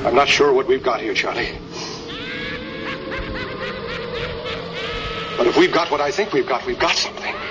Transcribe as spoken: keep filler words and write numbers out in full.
I'm not sure what we've got here, Charlie. But if we've got what I think we've got, we've got something.